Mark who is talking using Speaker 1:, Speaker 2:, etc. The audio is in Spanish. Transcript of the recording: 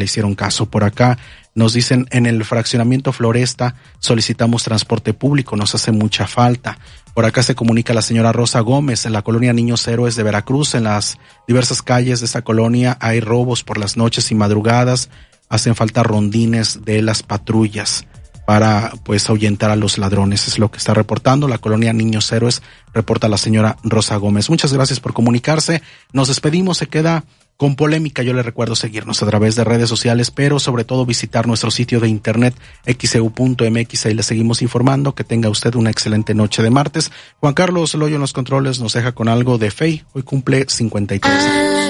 Speaker 1: le hicieron caso. Por acá nos dicen, en el fraccionamiento Floresta solicitamos transporte público, nos hace mucha falta. Por acá se comunica la señora Rosa Gómez, en la colonia Niños Héroes de Veracruz, en las diversas calles de esta colonia hay robos por las noches y madrugadas, hacen falta rondines de las patrullas para pues ahuyentar a los ladrones, es lo que está reportando la colonia Niños Héroes, reporta la señora Rosa Gómez. Muchas gracias por comunicarse, nos despedimos, se queda con polémica. Yo le recuerdo seguirnos a través de redes sociales, pero sobre todo visitar nuestro sitio de internet xeu.mx, ahí le seguimos informando. Que tenga usted una excelente noche de martes. Juan Carlos Loyo en los controles nos deja con algo de Fey, hoy cumple 53 años.